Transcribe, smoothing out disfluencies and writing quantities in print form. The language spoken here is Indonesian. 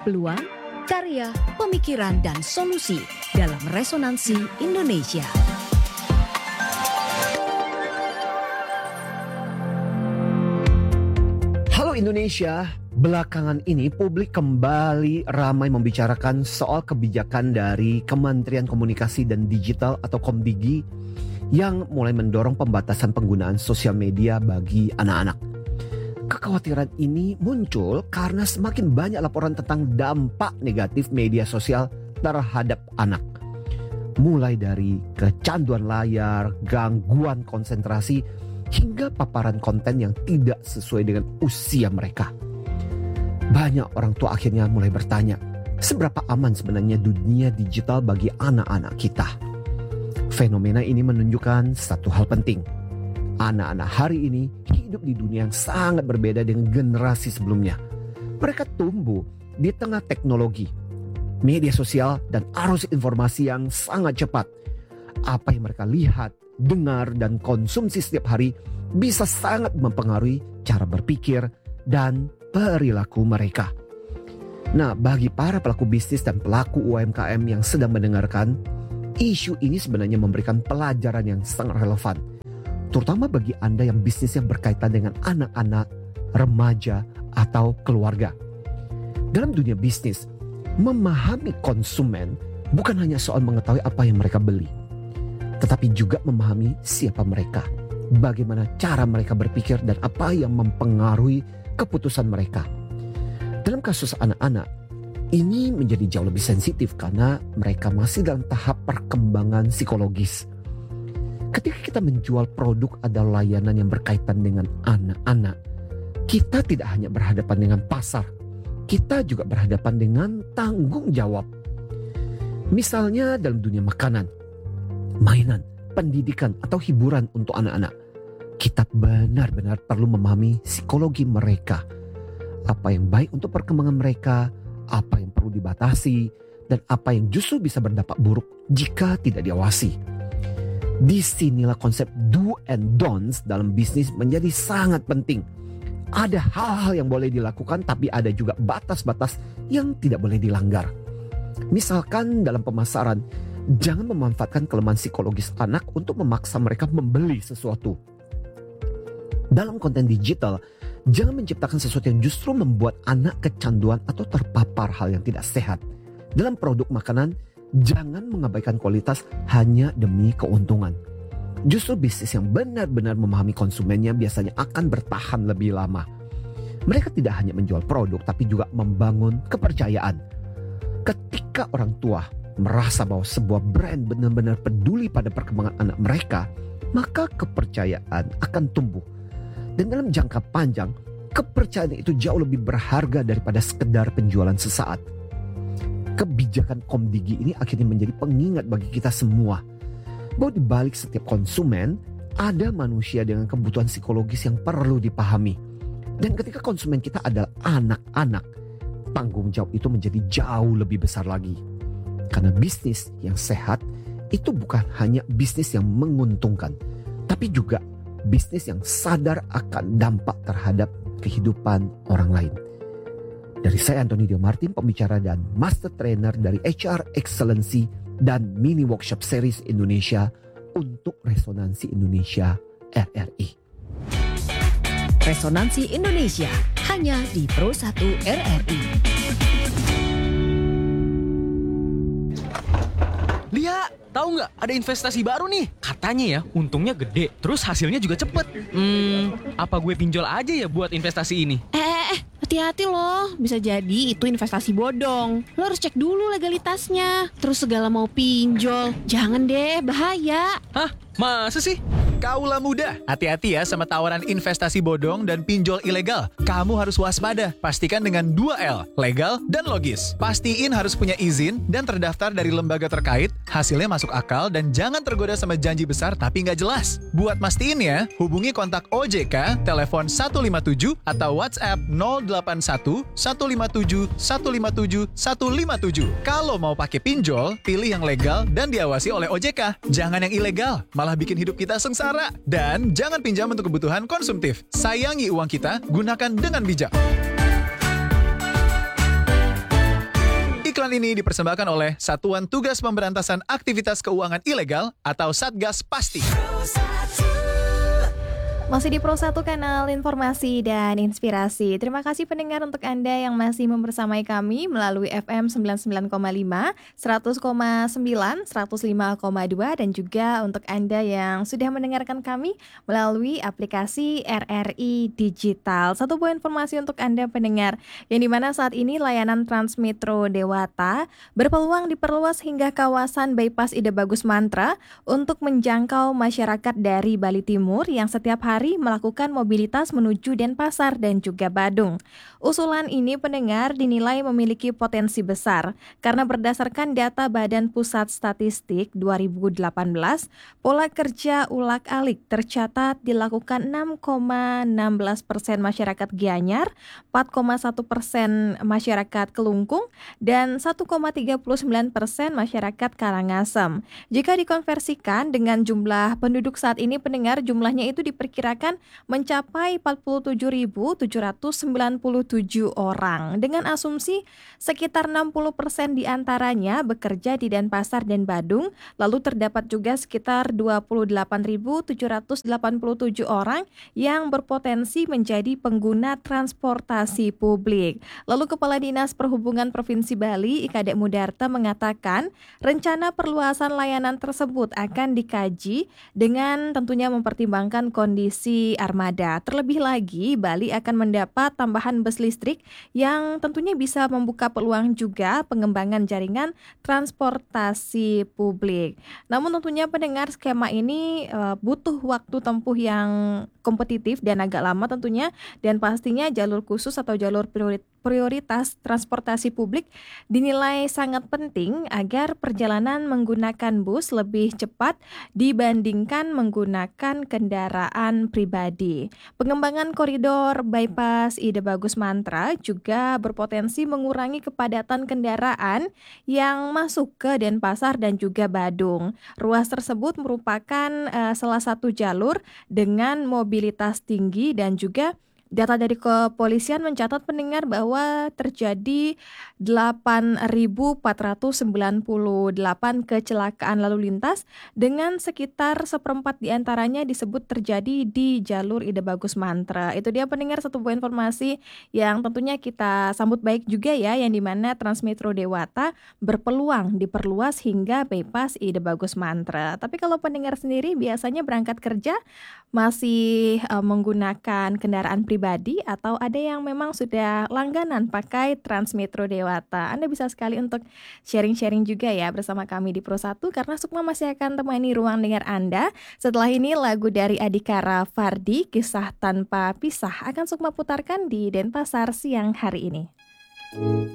peluang, karya, pemikiran, dan solusi dalam Resonansi Indonesia. Halo Indonesia, belakangan ini publik kembali ramai membicarakan soal kebijakan dari Kementerian Komunikasi dan Digital atau Komdigi yang mulai mendorong pembatasan penggunaan sosial media bagi anak-anak. Kekhawatiran ini muncul karena semakin banyak laporan tentang dampak negatif media sosial terhadap anak. Mulai dari kecanduan layar, gangguan konsentrasi, hingga paparan konten yang tidak sesuai dengan usia mereka. Banyak orang tua akhirnya mulai bertanya, seberapa aman sebenarnya dunia digital bagi anak-anak kita? Fenomena ini menunjukkan satu hal penting. Anak-anak hari ini hidup di dunia yang sangat berbeda dengan generasi sebelumnya. Mereka tumbuh di tengah teknologi, media sosial, dan arus informasi yang sangat cepat. Apa yang mereka lihat, dengar, dan konsumsi setiap hari bisa sangat mempengaruhi cara berpikir dan perilaku mereka. Nah, bagi para pelaku bisnis dan pelaku UMKM yang sedang mendengarkan, isu ini sebenarnya memberikan pelajaran yang sangat relevan, terutama bagi Anda yang bisnisnya berkaitan dengan anak-anak, remaja, atau keluarga. Dalam dunia bisnis, memahami konsumen bukan hanya soal mengetahui apa yang mereka beli, tetapi juga memahami siapa mereka, bagaimana cara mereka berpikir, dan apa yang mempengaruhi keputusan mereka. Dalam kasus anak-anak, ini menjadi jauh lebih sensitif karena mereka masih dalam tahap perkembangan psikologis. Ketika kita menjual produk atau layanan yang berkaitan dengan anak-anak, kita tidak hanya berhadapan dengan pasar, kita juga berhadapan dengan tanggung jawab. Misalnya dalam dunia makanan, mainan, pendidikan, atau hiburan untuk anak-anak, kita benar-benar perlu memahami psikologi mereka. Apa yang baik untuk perkembangan mereka, apa yang perlu dibatasi, dan apa yang justru bisa berdampak buruk jika tidak diawasi. Disinilah konsep do and don'ts dalam bisnis menjadi sangat penting. Ada hal-hal yang boleh dilakukan, tapi ada juga batas-batas yang tidak boleh dilanggar. Misalkan dalam pemasaran, jangan memanfaatkan kelemahan psikologis anak untuk memaksa mereka membeli sesuatu. Dalam konten digital, jangan menciptakan sesuatu yang justru membuat anak kecanduan atau terpapar hal yang tidak sehat. Dalam produk makanan, jangan mengabaikan kualitas hanya demi keuntungan. Justru bisnis yang benar-benar memahami konsumennya biasanya akan bertahan lebih lama. Mereka tidak hanya menjual produk, tapi juga membangun kepercayaan. Ketika orang tua merasa bahwa sebuah brand benar-benar peduli pada perkembangan anak mereka, maka kepercayaan akan tumbuh. Dan dalam jangka panjang, kepercayaan itu jauh lebih berharga daripada sekedar penjualan sesaat. Kebijakan Komdigi ini akhirnya menjadi pengingat bagi kita semua bahwa di balik setiap konsumen ada manusia dengan kebutuhan psikologis yang perlu dipahami. Dan ketika konsumen kita adalah anak-anak, tanggung jawab itu menjadi jauh lebih besar lagi. Karena bisnis yang sehat itu bukan hanya bisnis yang menguntungkan, tapi juga bisnis yang sadar akan dampak terhadap kehidupan orang lain. Dari saya Antoni Dio Martin, pembicara dan master trainer dari HR Excellency dan mini workshop series Indonesia untuk Resonansi Indonesia RRI. Resonansi Indonesia hanya di Pro 1 RRI. Lia, tahu nggak ada investasi baru nih? Katanya ya, untungnya gede, terus hasilnya juga cepet. Apa gue pinjol aja ya buat investasi ini? Hati-hati loh, bisa jadi itu investasi bodong. Lo harus cek dulu legalitasnya. Terus segala mau pinjol, jangan deh, bahaya. Hah? Masa sih? Kaula muda, hati-hati ya sama tawaran investasi bodong dan pinjol ilegal. Kamu harus waspada, pastikan dengan 2L, legal dan logis. Pastiin harus punya izin dan terdaftar dari lembaga terkait, hasilnya masuk akal dan jangan tergoda sama janji besar tapi nggak jelas. Buat mastiin ya, hubungi kontak OJK, telepon 157 atau WhatsApp 081 157 157 157. Kalau mau pakai pinjol, pilih yang legal dan diawasi oleh OJK. Jangan yang ilegal, malah bikin hidup kita sengsara. Dan jangan pinjam untuk kebutuhan konsumtif. Sayangi uang kita, gunakan dengan bijak. Siaran ini dipersembahkan oleh Satuan Tugas Pemberantasan Aktivitas Keuangan Ilegal atau Satgas Pasti. Masih di Pro 1 kanal informasi dan inspirasi. Terima kasih pendengar untuk Anda yang masih membersamai kami melalui FM 99,5, 100,9, 105,2 dan juga untuk Anda yang sudah mendengarkan kami melalui aplikasi RRI Digital. Satu poin informasi untuk Anda pendengar, yang dimana saat ini layanan Transmetro Dewata berpeluang diperluas hingga kawasan Bypass Ida Bagus Mantra untuk menjangkau masyarakat dari Bali Timur yang setiap hari melakukan mobilitas menuju Denpasar dan juga Badung. Usulan ini pendengar dinilai memiliki potensi besar karena berdasarkan data Badan Pusat Statistik 2018, pola kerja ulak-alik tercatat dilakukan 6,16% masyarakat Gianyar, 4,1% masyarakat Kelungkung, dan 1,39% masyarakat Karangasem. Jika dikonversikan dengan jumlah penduduk saat ini pendengar, jumlahnya itu diperkirakan mencapai 47.797 orang. Dengan asumsi sekitar 60% diantaranya bekerja di Denpasar dan Badung, lalu terdapat juga sekitar 28.787 orang yang berpotensi menjadi pengguna transportasi publik. Lalu Kepala Dinas Perhubungan Provinsi Bali, Ika Dek Mudarta, mengatakan rencana perluasan layanan tersebut akan dikaji dengan tentunya mempertimbangkan kondisi armada. Terlebih lagi, Bali akan mendapat tambahan bus listrik yang tentunya bisa membuka peluang juga pengembangan jaringan transportasi publik. Namun tentunya pendengar, skema ini butuh waktu tempuh yang kompetitif dan agak lama tentunya, dan pastinya jalur khusus atau jalur prioritas transportasi publik dinilai sangat penting agar perjalanan menggunakan bus lebih cepat dibandingkan menggunakan kendaraan pribadi. Pengembangan koridor bypass Ida Bagus Mantra juga berpotensi mengurangi kepadatan kendaraan yang masuk ke Denpasar dan juga Badung. Ruas tersebut merupakan salah satu jalur dengan mobilitas tinggi dan juga data dari kepolisian mencatat pendengar bahwa terjadi 8.498 kecelakaan lalu lintas dengan sekitar seperempat diantaranya disebut terjadi di jalur Ida Bagus Mantra. Itu dia pendengar satu buah informasi yang tentunya kita sambut baik juga ya, yang dimana Transmetro Dewata berpeluang diperluas hingga bypass Ida Bagus Mantra. Tapi kalau pendengar sendiri biasanya berangkat kerja masih menggunakan kendaraan pribadi atau ada yang memang sudah langganan pakai Transmetro Dewata? Anda bisa sekali untuk sharing-sharing juga ya bersama kami di Pro 1, karena Sukma masih akan temani ruang dengar Anda. Setelah ini lagu dari Adhikara Fardi, Kisah Tanpa Pisah, akan Sukma putarkan di Denpasar siang hari ini.